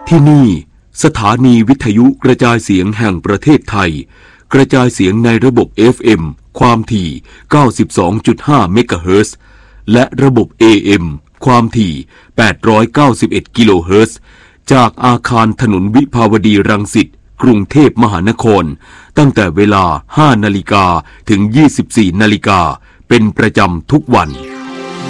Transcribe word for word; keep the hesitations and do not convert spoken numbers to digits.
ที่นี่สถานีวิทยุกระจายเสียงแห่งประเทศไทยกระจายเสียงในระบบ เอฟ เอ็ม ความถี่ เก้าสิบสองจุดห้า เมกะเฮิรตซ์ และระบบ เอ เอ็ม ความถี่ แปดร้อยเก้าสิบเอ็ด กิโลเฮิรตซ์ จากอาคารถนนวิภาวดีรังสิตกรุงเทพมหานครตั้งแต่เวลา ห้านาฬิกา ถึง ยี่สิบสี่นาฬิกาเป็นประจำทุกวัน